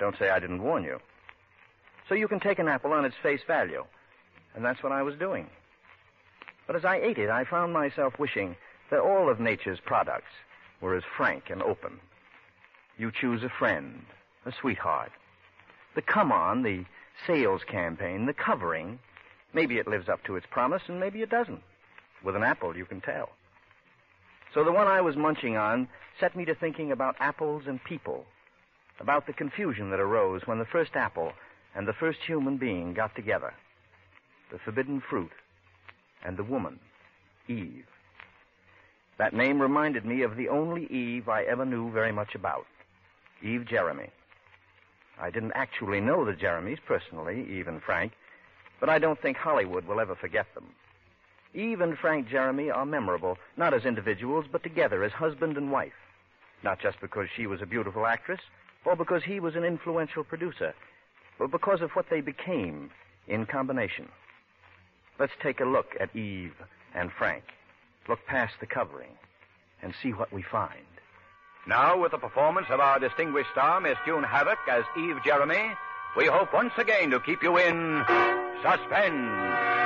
Don't say I didn't warn you. So you can take an apple on its face value. And that's what I was doing. But as I ate it, I found myself wishing that all of nature's products were as frank and open. You choose a friend, a sweetheart. The come-on, the sales campaign, the covering, maybe it lives up to its promise and maybe it doesn't. With an apple, you can tell. So the one I was munching on set me to thinking about apples and people, about the confusion that arose when the first apple and the first human being got together. The forbidden fruit and the woman, Eve. That name reminded me of the only Eve I ever knew very much about, Eve Jeremy. I didn't actually know the Jeremys personally, Eve and Frank, but I don't think Hollywood will ever forget them. Eve and Frank Jeremy are memorable, not as individuals, but together as husband and wife. Not just because she was a beautiful actress, or because he was an influential producer, but because of what they became in combination. Let's take a look at Eve and Frank. Look past the covering and see what we find. Now, with the performance of our distinguished star, Miss June Havoc, as Eve Jeremy, we hope once again to keep you in suspense.